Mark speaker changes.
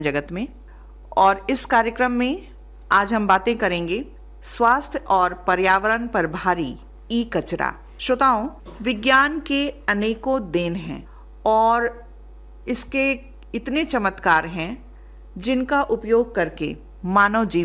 Speaker 1: जगत में। और इस कार्यक्रम में आज हम बातें करेंगे स्वास्थ्य और पर्यावरण पर भारी ई कचरा। श्रोताओं, विज्ञान के अनेकों देन हैं और इसके इतने चमत्कार हैं जिनका उपयोग करके मानव जीवन